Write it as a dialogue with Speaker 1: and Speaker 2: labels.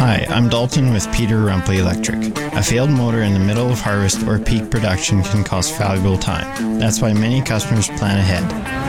Speaker 1: Hi, I'm Dalton with Peter Rumpley Electric. A failed motor in the middle of harvest or peak production can cost valuable time. That's why many customers plan ahead.